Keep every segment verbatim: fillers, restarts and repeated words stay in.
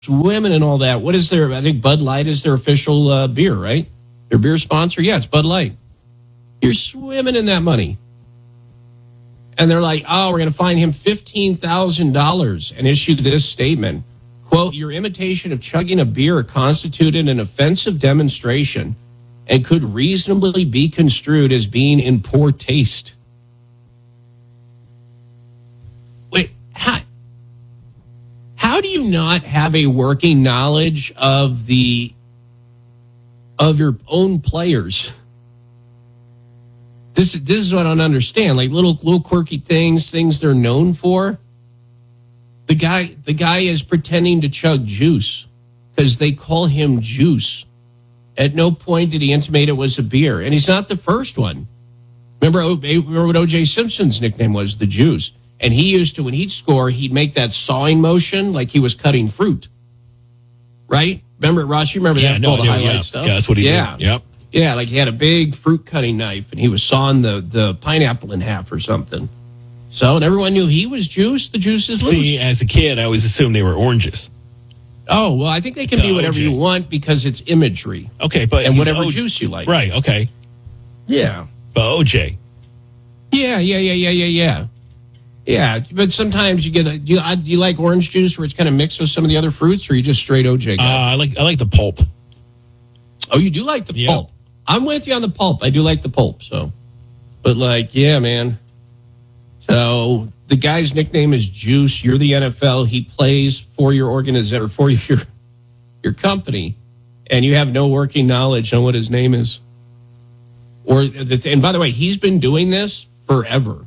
swimming in all that. What is their, I think Bud Light is their official uh, beer, right? Their beer sponsor? Yeah, it's Bud Light. You're swimming in that money. And they're like, oh, we're going to fine him fifteen thousand dollars and issue this statement. Quote, your imitation of chugging a beer constituted an offensive demonstration and could reasonably be construed as being in poor taste. Wait, how, how do you not have a working knowledge of the of your own players? This, this is what I don't understand. Like little little quirky things, things they're known for. The guy the guy is pretending to chug juice because they call him Juice. At no point did he intimate it was a beer. And he's not the first one. Remember, remember what O J Simpson's nickname was? The Juice. And he used to, when he'd score, he'd make that sawing motion like he was cutting fruit. Right? Remember, Ross, you remember yeah, that? No, all the no, highlight yeah. stuff? Yeah, that's what he yeah. did. Yep. Yeah, like he had a big fruit cutting knife and he was sawing the, the pineapple in half or something. So, and everyone knew he was Juice. The juice is loose. See, as a kid, I always assumed they were oranges. Oh, well, I think they can Uh, be whatever O J. you want because it's imagery. Okay, but and he's whatever O- juice you like. Right, okay. Yeah. But O J. Yeah, yeah, yeah, yeah, yeah, yeah. Yeah, but sometimes you get a, do you, uh, do you like orange juice where it's kind of mixed with some of the other fruits, or are you just straight O J Uh, guy? I like I like the pulp. Oh, you do like the Yep. pulp. I'm with you on the pulp. I do like the pulp, so. But like, yeah, man. So the guy's nickname is Juice. You're the N F L. He plays for your organization, or for your your company, and you have no working knowledge on what his name is. Or the, and by the way, he's been doing this forever.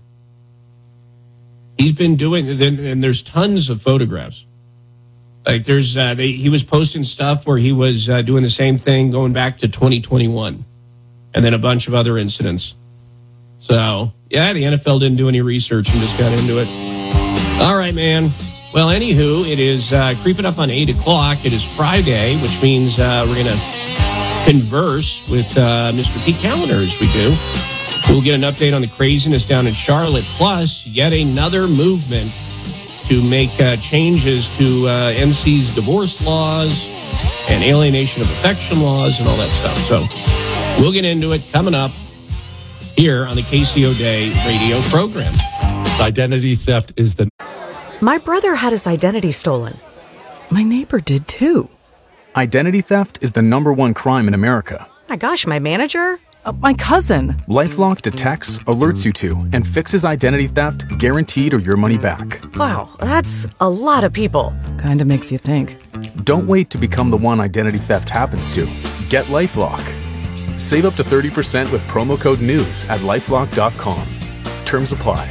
He's been doing, and there's tons of photographs. Like there's, uh, they, he was posting stuff where he was uh, doing the same thing going back to twenty twenty-one, and then a bunch of other incidents. So yeah, the N F L didn't do any research and just got into it. All right, man. Well, anywho, it is uh, creeping up on eight o'clock. It is Friday, which means uh, we're going to converse with uh, Mister Pete Callender as we do. We'll get an update on the craziness down in Charlotte, plus yet another movement to make uh, changes to uh, N C's divorce laws and alienation of affection laws and all that stuff. So we'll get into it coming up here on the K C O Day radio program. Identity theft is the... My brother had his identity stolen. My neighbor did too. Identity theft is the number one crime in America. My gosh, my manager? Uh, my cousin. LifeLock detects, alerts you to, and fixes identity theft guaranteed or your money back. Wow, that's a lot of people. Kinda makes you think. Don't wait to become the one identity theft happens to. Get LifeLock. Save up to thirty percent with promo code NEWS at lifelock dot com. Terms apply.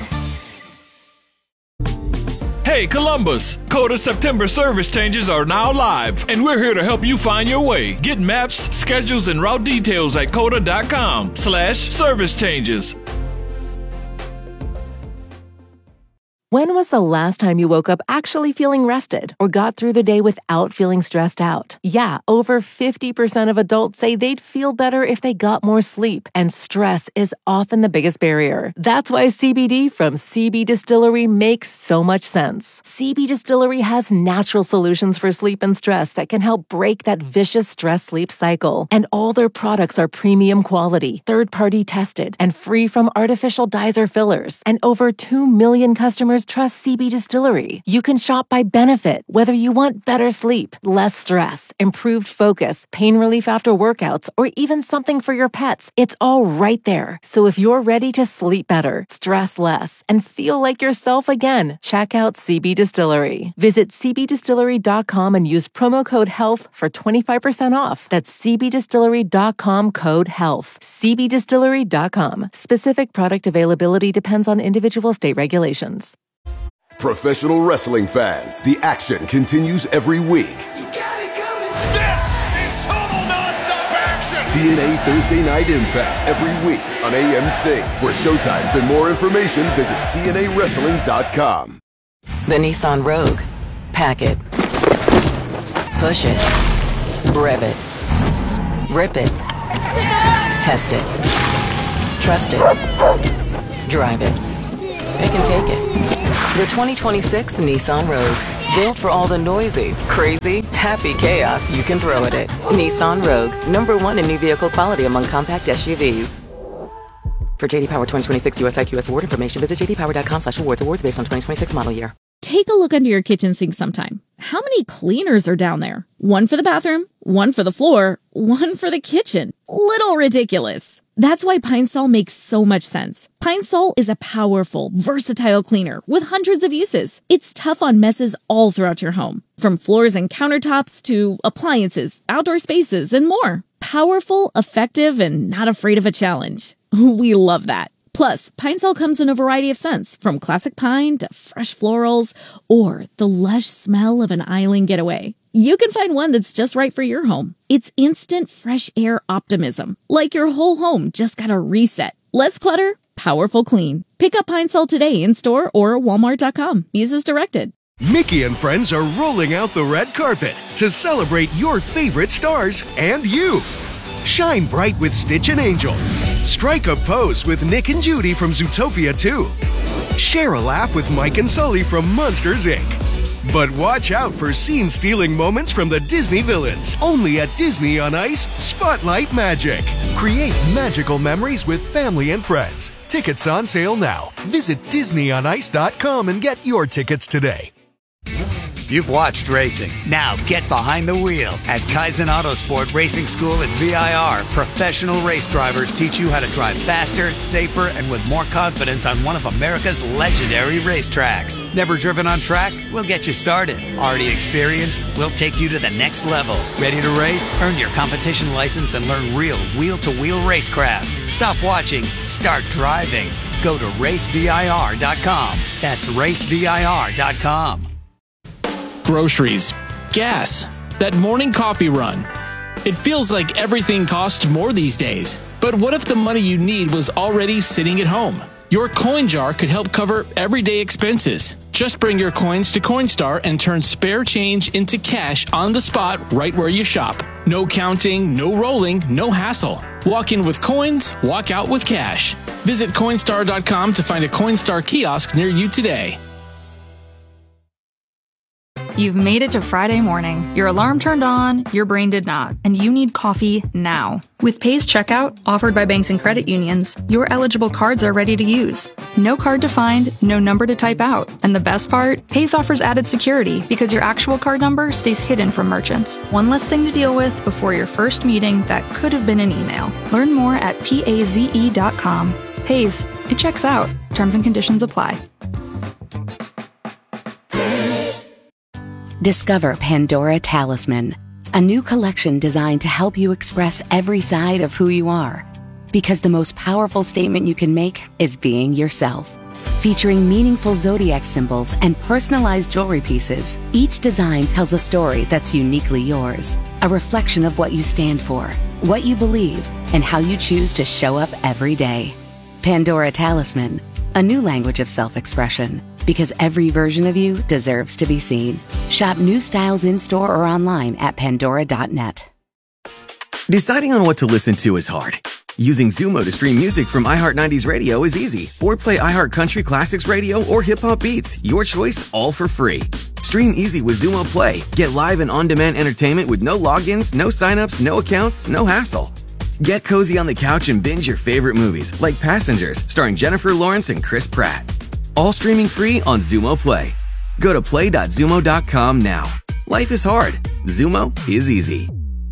Hey Columbus, Coda September service changes are now live, and we're here to help you find your way. Get maps, schedules, and route details at coda.com slash service changes. When was the last time you woke up actually feeling rested or got through the day without feeling stressed out? Yeah, over fifty percent of adults say they'd feel better if they got more sleep, and stress is often the biggest barrier. That's why C B D from C B Distillery makes so much sense. C B Distillery has natural solutions for sleep and stress that can help break that vicious stress-sleep cycle. And all their products are premium quality, third-party tested, and free from artificial dyes or fillers. And over two million customers trust C B Distillery. You can shop by benefit, whether you want better sleep, less stress, improved focus, pain relief after workouts, or even something for your pets. It's all right there. So if you're ready to sleep better, stress less, and feel like yourself again, check out C B Distillery. Visit c b distillery dot com and use promo code HEALTH for twenty-five percent off. That's c b distillery dot com code HEALTH. c b distillery dot com. Specific product availability depends on individual state regulations. Professional wrestling fans, the action continues every week. You got it coming. This is total nonstop action. T N A Thursday Night Impact every week on A M C. For showtimes and more information, visit T N A wrestling dot com. The Nissan Rogue. Pack it. Push it. Rev it. Rip it. Test it. Trust it. Drive it. It can take it. The twenty twenty-six Nissan Rogue. Built for all the noisy, crazy, happy chaos you can throw at it. Nissan Rogue, number one in new vehicle quality among compact S U Vs. For J D Power twenty twenty-six U S I Q S award information, visit j d power dot com slash awards. Awards based on twenty twenty-six model year. Take a look under your kitchen sink sometime. How many cleaners are down there? One for the bathroom, one for the floor, one for the kitchen. Little ridiculous. That's why Pine Sol makes so much sense. Pine Sol is a powerful, versatile cleaner with hundreds of uses. It's tough on messes all throughout your home, from floors and countertops to appliances, outdoor spaces, and more. Powerful, effective, and not afraid of a challenge. We love that. Plus, Pine Sol comes in a variety of scents, from classic pine to fresh florals, or the lush smell of an island getaway. You can find one that's just right for your home. It's instant fresh air optimism, like your whole home just got a reset. Less clutter, powerful clean. Pick up Pine Sol today in store or walmart dot com. Use as directed. Mickey and friends are rolling out the red carpet to celebrate your favorite stars and you. Shine bright with Stitch and Angel. Strike a pose with Nick and Judy from Zootopia two. Share a laugh with Mike and Sully from Monsters, Incorporated. But watch out for scene-stealing moments from the Disney villains. Only at Disney on Ice, Spotlight Magic. Create magical memories with family and friends. Tickets on sale now. Visit disney on ice dot com and get your tickets today. You've watched racing. Now get behind the wheel. At Kaizen Autosport Racing School at V I R, professional race drivers teach you how to drive faster, safer, and with more confidence on one of America's legendary racetracks. Never driven on track? We'll get you started. Already experienced? We'll take you to the next level. Ready to race? Earn your competition license and learn real wheel-to-wheel racecraft. Stop watching. Start driving. Go to race V I R dot com. That's race V I R dot com. Groceries, gas, that morning coffee run. It feels like everything costs more these days. But what if the money you need was already sitting at home? Your coin jar could help cover everyday expenses. Just bring your coins to Coinstar and turn spare change into cash on the spot right where you shop. No counting, no rolling, no hassle. Walk in with coins, walk out with cash. Visit Coinstar dot com to find a Coinstar kiosk near you today. You've made it to Friday morning. Your alarm turned on, your brain did not, and you need coffee now. With Pay's Checkout, offered by banks and credit unions, your eligible cards are ready to use. No card to find, no number to type out. And the best part? Pay's offers added security because your actual card number stays hidden from merchants. One less thing to deal with before your first meeting that could have been an email. Learn more at paze dot com. Pay's, it checks out. Terms and conditions apply. Discover Pandora Talisman, a new collection designed to help you express every side of who you are. Because the most powerful statement you can make is being yourself. Featuring meaningful zodiac symbols and personalized jewelry pieces, each design tells a story that's uniquely yours. A reflection of what you stand for, what you believe, and how you choose to show up every day. Pandora Talisman, a new language of self-expression. Because every version of you deserves to be seen. Shop new styles in-store or online at pandora dot net. Deciding on what to listen to is hard. Using Zumo to stream music from iHeart nineties Radio is easy. Or play iHeart Country Classics Radio or Hip Hop Beats. Your choice, all for free. Stream easy with Zumo Play. Get live and on-demand entertainment with no logins, no signups, no accounts, no hassle. Get cozy on the couch and binge your favorite movies, like Passengers, starring Jennifer Lawrence and Chris Pratt. All streaming free on Zumo Play. Go to play dot zumo dot com now. Life is hard. Zumo is easy.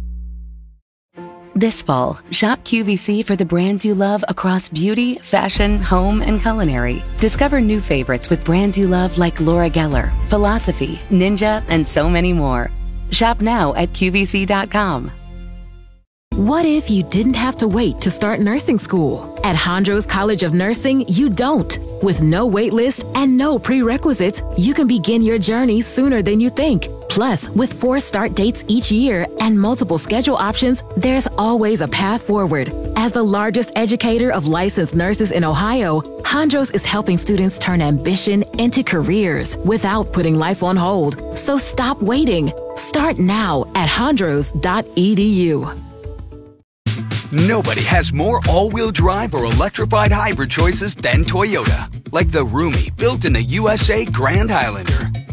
This fall, shop Q V C for the brands you love across beauty, fashion, home, and culinary. Discover new favorites with brands you love like Laura Geller, Philosophy, Ninja, and so many more. Shop now at Q V C dot com. What if you didn't have to wait to start nursing school? At Hondros College of Nursing, you don't. With no wait list and no prerequisites, you can begin your journey sooner than you think. Plus, with four start dates each year and multiple schedule options, there's always a path forward. As the largest educator of licensed nurses in Ohio, Hondros is helping students turn ambition into careers without putting life on hold. So stop waiting. Start now at hondros dot e d u. Nobody has more all-wheel drive or electrified hybrid choices than Toyota. Like the roomy, built in the U S A Grand Highlander.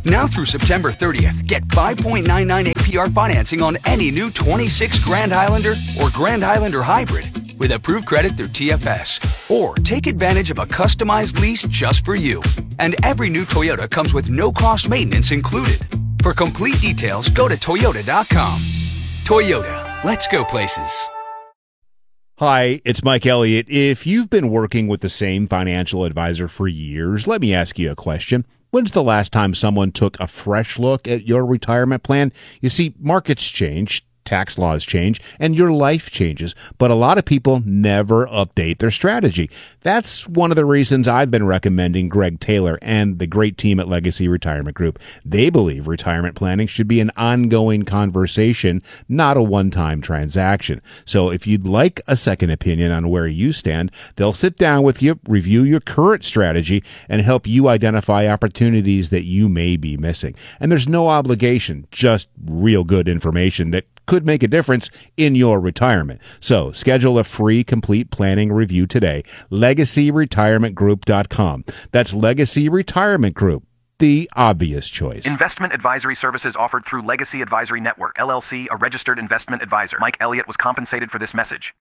Now through September thirtieth, get five point nine nine A P R financing on any new twenty-six Grand Highlander or Grand Highlander Hybrid with approved credit through T F S. Or take advantage of a customized lease just for you. And every new Toyota comes with no-cost maintenance included. For complete details, go to Toyota dot com. Toyota, let's go places. Hi, it's Mike Elliott. If you've been working with the same financial advisor for years, let me ask you a question. When's the last time someone took a fresh look at your retirement plan? You see, markets change, tax laws change, and your life changes, but a lot of people never update their strategy. That's one of the reasons I've been recommending Greg Taylor and the great team at Legacy Retirement Group. They believe retirement planning should be an ongoing conversation, not a one-time transaction. So if you'd like a second opinion on where you stand, they'll sit down with you, review your current strategy, and help you identify opportunities that you may be missing. And there's no obligation, just real good information that could make a difference in your retirement. So schedule a free complete planning review today. legacy retirement group dot com. That's Legacy Retirement Group, the obvious choice. Investment advisory services offered through Legacy Advisory Network, L L C, a registered investment advisor. Mike Elliott was compensated for this message.